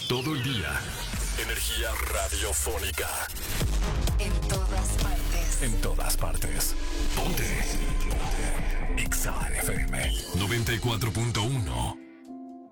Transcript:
Todo el día. Energía radiofónica. En todas partes. En todas partes. Ponte. Exa FM 94.1.